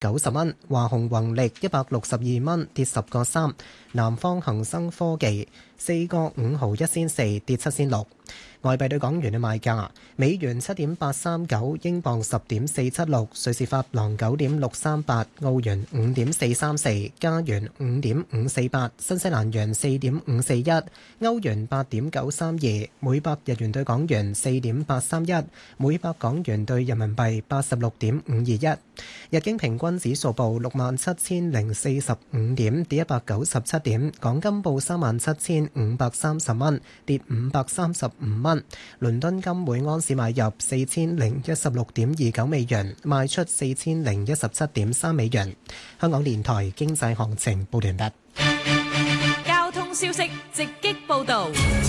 90蚊，華虹宏力162蚊，跌10個3，南方恒生科技4個5毫1仙4，跌7仙6。外幣對港元嘅賣價：美元7.839，英鎊10.476，瑞士法郎9.638，澳元5.434，加元5.548，新西蘭元4.541，歐元8.932，每百日元對港元4.831，每百港元對人民幣86.521。日經平均指數報67,045點，跌197點。港金報37,530蚊，跌535蚊。倫敦金每安士買入4016.29美元，賣出4017.3美元。香港電台經濟行情報完畢。 交通消息直擊報道。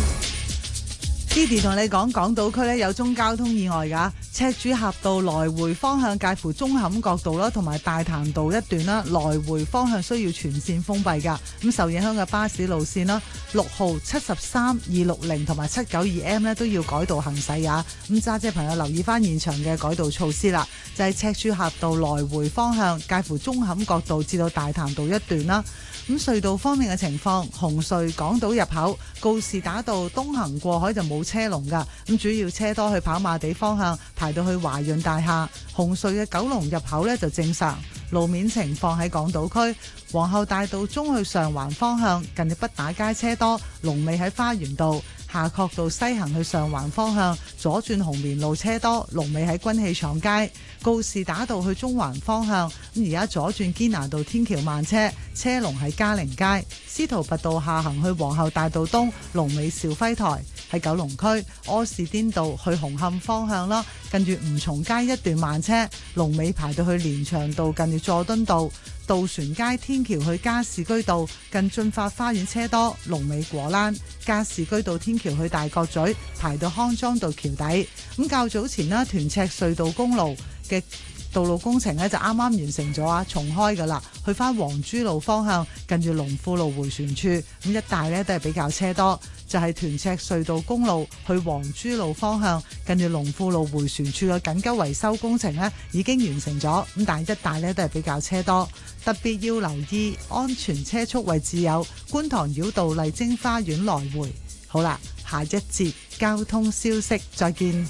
Didi 同你講，港島區咧有宗交通意外㗎，赤柱峽道來回方向介乎舂坎角道啦，同埋大潭道一段啦，來回方向需要全線封閉㗎。咁受影響嘅巴士路線啦，6號、73、260同埋792M 咧都要改道行駛啊。咁揸車朋友留意翻現場嘅改道措施啦，就係赤柱峽道來回方向介乎舂坎角道至到大潭道一段啦。咁隧道方面嘅情況，紅隧港島入口告士打道東行過海就冇車龍㗎，咁主要車多去跑馬地方向排到去華潤大廈。紅隧嘅九龍入口呢就正常。路面情況喺港島區皇后大道中去上環方向近住畢打街車多，龍尾喺花園道。夏慤道西行去上環方向左轉紅棉路車多，龍尾喺軍器廠街。告士打道去中環方向咁而家左轉堅拿道天橋慢車，車龍喺嘉寧街。司徒拔道下行去皇后大道東，龍尾兆輝台。喺九龍區柯士甸道去紅磡方向啦，近住吳松街一段慢車，龍尾排到去連翔道近住佐敦道。渡船街天橋去加士居道近駿發花園車多，龍尾果欄。加士居道天橋去大角咀排到康莊道橋底。咁較早前啦，屯赤隧道公路嘅道路工程咧就啱啱完成咗啊，重開噶啦，去翻黃珠路方向近住龍富路迴旋處咁一帶咧都係比較車多。就係屯赤隧道公路去黃珠路方向近住龍富路迴旋處嘅緊急維修工程咧已經完成咗，咁但係一帶咧都係比較車多，特別要留意安全車速位置有觀塘繞道麗晶花園來回。好啦，下一節交通消息再見。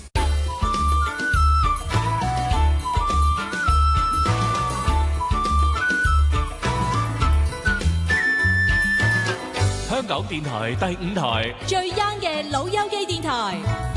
香港電台第5台最 young 嘅老友記電台。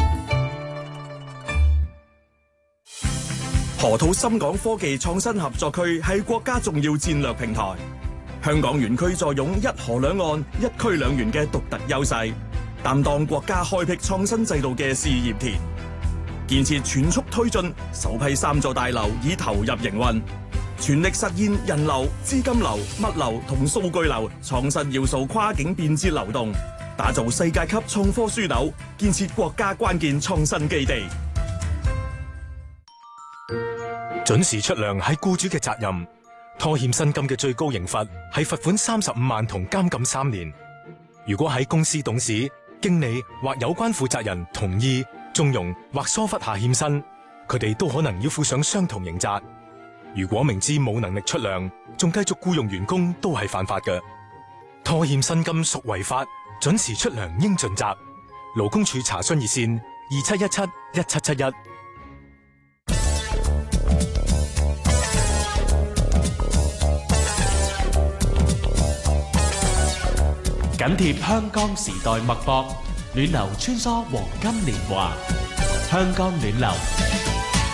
河套深港科技創新合作區係國家重要戰略平台，香港園區坐擁一河兩岸、一區兩園嘅獨特優勢，擔當國家開闢創新制度嘅事業田。建設全速推進，首批3座大樓已投入營運，全力實現人流、資金流、物流同數據流創新要素跨境便捷流動，打造世界級創科樞紐，建設國家關鍵創新基地。 準時出糧係僱主嘅責任，拖欠薪金嘅最高刑罰係罰款35萬同監禁3年。如果喺公司董事、經理或有關負責人同意、縱容或疏忽下欠薪，佢哋都可能要負上相同刑責。如果明知冇能力出糧，仲繼續僱傭員工，都係犯法嘅。拖欠薪金屬違法，準時出糧應盡責。勞工處查詢熱線27171771。 緊貼香港時代脈搏，暖流穿梭黃金年華，香港暖流。